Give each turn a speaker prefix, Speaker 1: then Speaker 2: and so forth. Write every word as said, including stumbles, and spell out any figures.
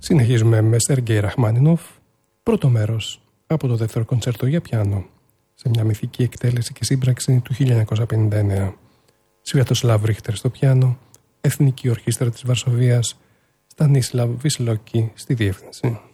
Speaker 1: Συνεχίζουμε με Σεργέι Ραχμάνινοφ, πρώτο μέρος από το δεύτερο κοντσέρτο για πιάνο, σε μια μυθική εκτέλεση και σύμπραξη του χίλια εννιακόσια πενήντα εννέα. Σβιατοσλάβ Ρίχτερ στο πιάνο, Εθνική Ορχήστρα της Βαρσοβίας, Στανίσλαβ Βισλόκι στη διεύθυνση.